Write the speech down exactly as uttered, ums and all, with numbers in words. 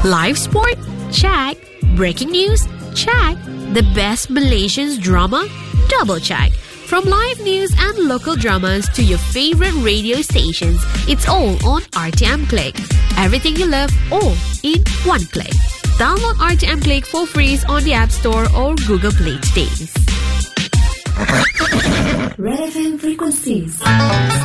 Live sport? Check. Breaking news? Check. The best Malaysian drama? Double check. From live news and local dramas to your favorite radio stations, it's all on R T M Click. Everything you love, all in one click. Download R T M Click for free on the App Store or Google Play today. Red F M frequencies.